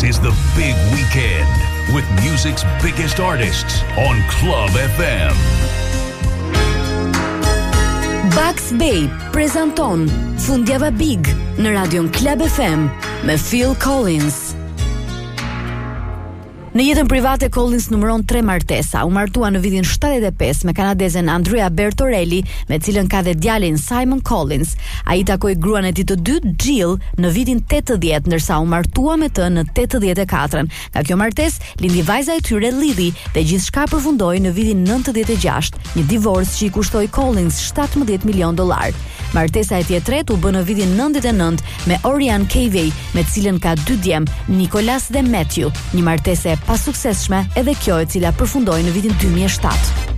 is the big weekend with music's biggest artists on Club FM. Bugs Bay prezanton Fundjava Big në radion Club FM me Phil Collins. Në jetën private, Collins numëron 3 martesa. U martua në vitin 75 me kanadezen Andrea Bertorelli, me cilën ka dhe djalin Simon Collins. Ai takoi gruan e tij të dytë, Jill, në vitin 80, ndërsa u martua me të në 84. Nga kjo martesë lindi vajza e tyre Lily dhe gjithçka përfundoi në vitin 96, një divorc që i kushtoi Collins $17 milion. Martesa e tij e tretë u bë në vitin 99 me Oriane Cavey, me cilën ka 2 djem, Nicholas dhe Matthew, një martesë e pasuksesshme edhe kjo, e cila përfundoi në vitin 2007.